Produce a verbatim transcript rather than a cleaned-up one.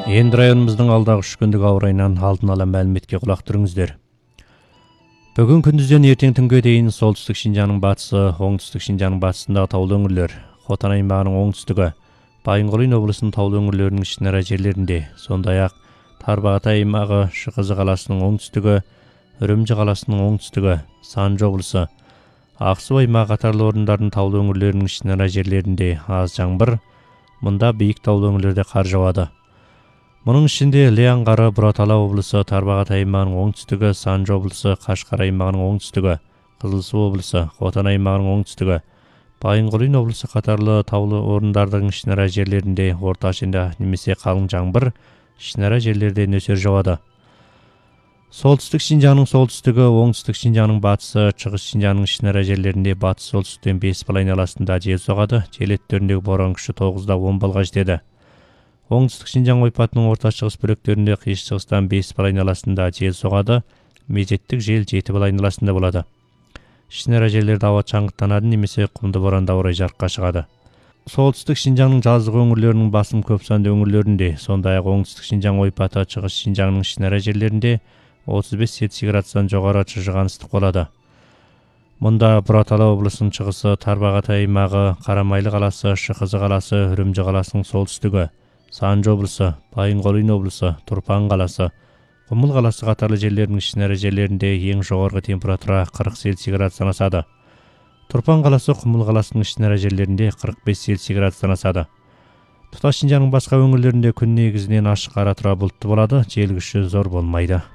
Енді районымыздың алдағы үш күндік ауа райынан алдын ала мәліметке құлақ түріңіздер. Бүгін күндізден ертең түнге дейін солтүстік Шинжаңның батысы, оңтүстік Шинжаңның батысындағы таулы өңірлер, Хотан аймағының оңтүстігі, Байынқол облысының таулы өңірлерінің ішінара жерлерінде, сондай-ақ Тарбағатай аймағы, Шықызы қаласының оңтүстігі, Үрімжі қаласының оңтүстігі, Санжы облысы, Ақсу аймағы қатарлы орындардың таулы өңірлерінің ішінара жерлерінде аз жаңбыр, мұнда биік таулы өңірлерде қар жауады. Мұның ішінде Лиан-Қары, Бұратала облысы, Тарбағатай аймағының оңтүстігі, Санжы облысы, Қашқар аймағының оңтүстігі, Қызылсу облысы, Хотан аймағының оңтүстігі, Байынқол облысы қатарлы таулы орындардың ішінара жерлерінде орташында немесе қалың жаңбыр, ішінара жерлерде нөсер жауады. Солтүстік Шинжаңның солтүстігі, оңтүстік Шинжаңның батысы, шығыс Шинжаңның ішінара жерлерінде батыс солтүстіктен бес бал айналасында жел соғады, жел екпіні боран күші тоғыздан он балға жетеді. Оңтүстік Шинжаң ойпатының орта шығыс бөліктерінде қиыс шығыстан бес бал айналасында жел соғады, мезеттік жел жеті бал айналасында болады. Ішінара жерлерде ауа шаңғыттанады немесе құмды боранда орай жарыққа шығады. Солтүстік Шинжаңның жазық өңірлерінің басым көп санды өңірлерінде, сондай-ақ оңтүстік Шинжаң ойпаты, шығыс Шинжаңның ішінара жерлерінде отыз бес жетпіс градустан жоғары шыжыған ыстық болады. Мұнда Бұратала облысының шығысы, Тарбағатай аймағы, Қарамайлы қаласы, Шықызы қаласы, Үрімжі қаласының солтүстігі, Санжы облысы, Байынқол облысы, Тұрпан қаласы, Құмыл қаласы қатарлы жерлердің ішінара жерлерінде ең жоғарғы температура қырық цельсий градустан асады. Тұрпан қаласы, Құмыл қаласының ішінара жерлерінде қырық бес цельсий градустан асады. Тұтас Шинжаңның басқа өңірлерінде күн негізінен ашық ара тұра бұлтты болады, жел күші зор болмайды.